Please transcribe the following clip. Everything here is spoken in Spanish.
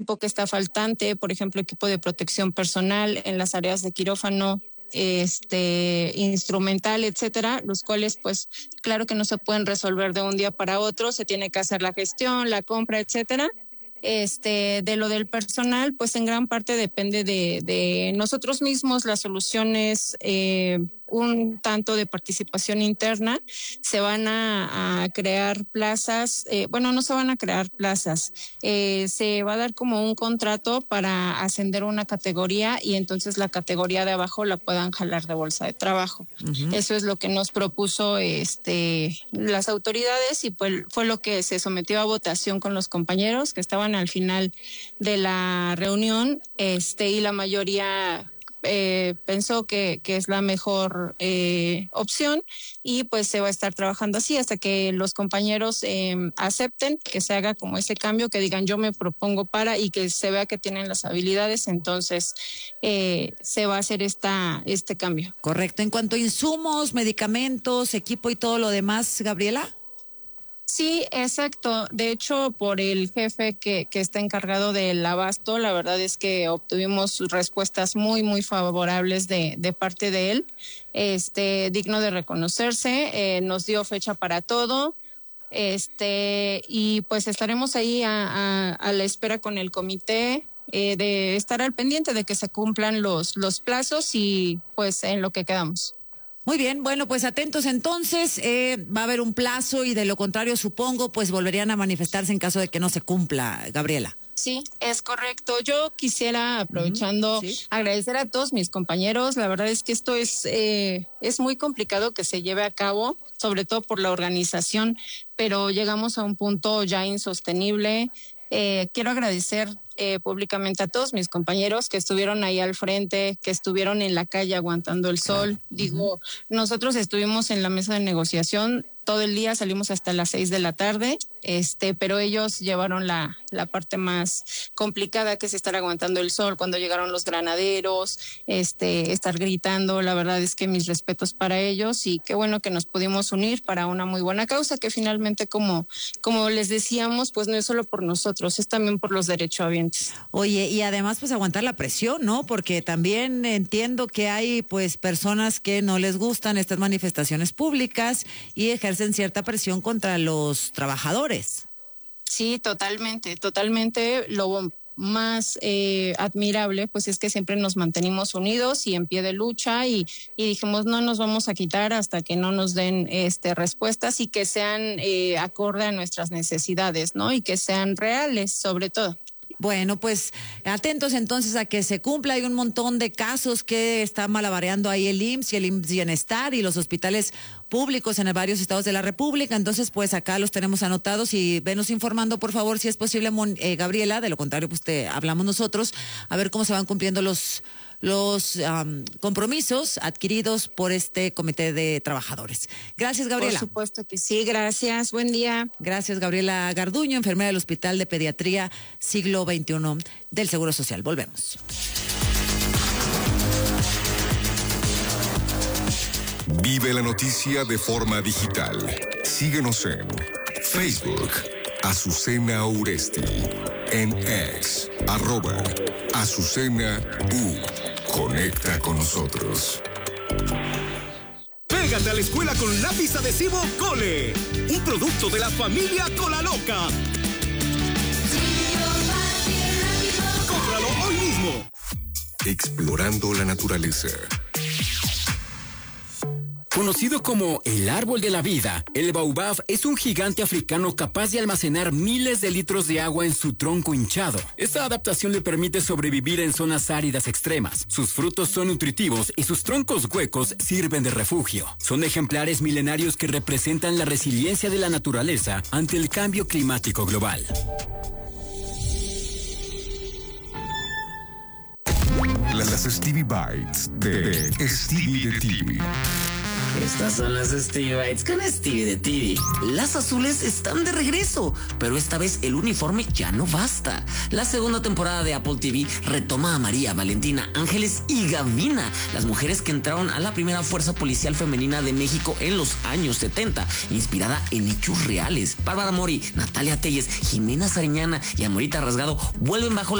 equipo que está faltante, por ejemplo, equipo de protección personal en las áreas de quirófano, instrumental, etcétera, los cuales pues claro que no se pueden resolver de un día para otro, se tiene que hacer la gestión, la compra, etcétera. De lo del personal, pues en gran parte depende de nosotros mismos, las soluciones, un tanto de participación interna. Se van a crear plazas, bueno, no se van a crear plazas, se va a dar como un contrato para ascender una categoría y entonces la categoría de abajo la puedan jalar de bolsa de trabajo. Uh-huh. Eso es lo que nos propuso las autoridades y pues fue lo que se sometió a votación con los compañeros que estaban al final de la reunión, y la mayoría pensó que es la mejor opción y pues se va a estar trabajando así hasta que los compañeros acepten que se haga como ese cambio, que digan yo me propongo para y que se vea que tienen las habilidades, entonces se va a hacer este cambio. Correcto. En cuanto a insumos, medicamentos, equipo y todo lo demás, Gabriela. Sí, exacto. De hecho, por el jefe que está encargado del abasto, la verdad es que obtuvimos respuestas muy, muy favorables de parte de él. Digno de reconocerse, nos dio fecha para todo. Y pues estaremos ahí a la espera con el comité de estar al pendiente de que se cumplan los plazos y pues en lo que quedamos. Muy bien, bueno, pues atentos entonces, va a haber un plazo y de lo contrario, supongo, pues volverían a manifestarse en caso de que no se cumpla, Gabriela. Sí, es correcto. Yo quisiera, aprovechando, agradecer a todos mis compañeros. La verdad es que esto es muy complicado que se lleve a cabo, sobre todo por la organización, pero llegamos a un punto ya insostenible. Quiero agradecer públicamente a todos mis compañeros que estuvieron ahí al frente, que estuvieron en la calle aguantando el sol. Claro. Digo, nosotros estuvimos en la mesa de negociación todo el día, salimos hasta las 6 de la tarde, pero ellos llevaron la parte más complicada, que es estar aguantando el sol cuando llegaron los granaderos, estar gritando. La verdad es que mis respetos para ellos y qué bueno que nos pudimos unir para una muy buena causa que finalmente, como les decíamos, pues no es solo por nosotros, es también por los derechohabientes. Oye, y además pues aguantar la presión, ¿no? Porque también entiendo que hay pues personas que no les gustan estas manifestaciones públicas y ejercen cierta presión contra los trabajadores. Sí, totalmente. Lo más admirable pues es que siempre nos mantenimos unidos y en pie de lucha y dijimos no nos vamos a quitar hasta que no nos den respuestas y que sean acorde a nuestras necesidades, ¿no? Y que sean reales sobre todo. Bueno, pues atentos entonces a que se cumpla. Hay un montón de casos que está malabareando ahí el IMSS y el IMSS Bienestar y los hospitales públicos en varios estados de la República. Entonces, pues acá los tenemos anotados y venos informando, por favor, si es posible, Gabriela. De lo contrario, pues te hablamos nosotros a ver cómo se van cumpliendo los compromisos adquiridos por este comité de trabajadores. Gracias, Gabriela. Por supuesto que sí, gracias, buen día. Gracias, Gabriela Garduño, enfermera del Hospital de Pediatría Siglo XXI del Seguro Social. Volvemos. Vive la noticia de forma digital. Síguenos en Facebook, Azucena Uresti, en X, @Azucena U. Conecta con nosotros. Pégate a la escuela con lápiz adhesivo Cole, un producto de la familia Colaloca. Cómpralo hoy mismo. Explorando la naturaleza. Conocido como el árbol de la vida, el baobab es un gigante africano capaz de almacenar miles de litros de agua en su tronco hinchado. Esta adaptación le permite sobrevivir en zonas áridas extremas. Sus frutos son nutritivos y sus troncos huecos sirven de refugio. Son ejemplares milenarios que representan la resiliencia de la naturaleza ante el cambio climático global. Las Stevie Bites de Stevie de TV. Estas son las Stevie Bites con Stevie de TV. Las azules están de regreso, pero esta vez el uniforme ya no basta. La segunda temporada de Apple TV retoma a María, Valentina, Ángeles y Gavina, las mujeres que entraron a la primera fuerza policial femenina de México en los años 70, inspirada en hechos reales. Bárbara Mori, Natalia Telles, Jimena Sariñana y Amorita Rasgado vuelven bajo la